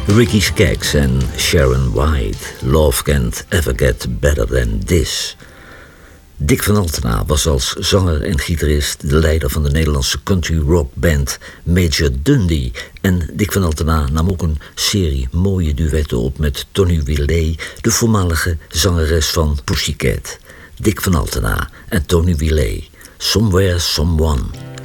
Ricky Skaggs en Sharon White. Love Can't Ever Get Better Than This. Dick van Altena was als zanger en gitarist de leider van de Nederlandse country rock band Major Dundee. En Dick van Altena nam ook een serie mooie duetten op met Tony Willet, de voormalige zangeres van Pussycat. Dick van Altena en Tony Willet. Somewhere, Someone.